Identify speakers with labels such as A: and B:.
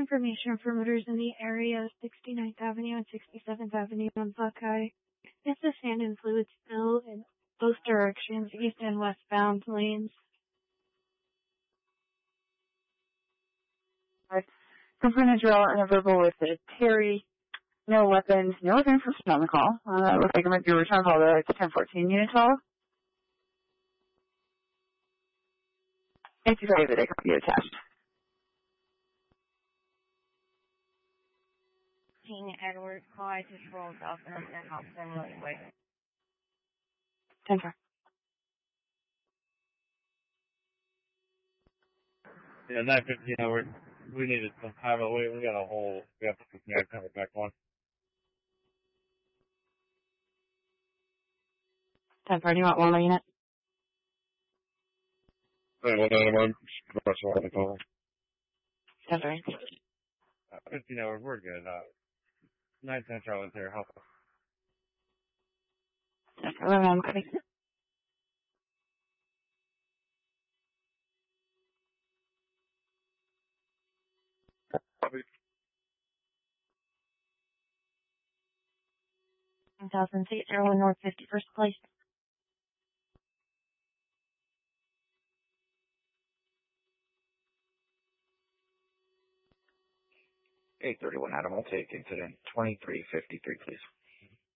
A: information for motors in the area, 69th Avenue and 67th Avenue on Buckeye. It's a sand and fluid spill in both directions, east and westbound lanes.
B: Confirm a drill and a verbal with Terry. No weapons, no other information on the call. Looks like it might be a return call to 1014 unit 12. Thank you for that. Copy attached.
C: King Edward, call I just rolled off and I'm going to help them really quick.
B: 10-4.
D: Yeah, 9:15 hour. We needed some time away. We got a whole, we have to put the camera back on.
B: 10-4, do you want one more unit?
D: Hey, well, I'm on the call.
B: 10-4.
D: 15 hours, we're good. 9-10 Charlotte's here, help us.
B: 10-4, I'm coming.
D: Copy.
C: 100601 North 51st Place.
E: 831 Adam, I'll take incident 2353, please.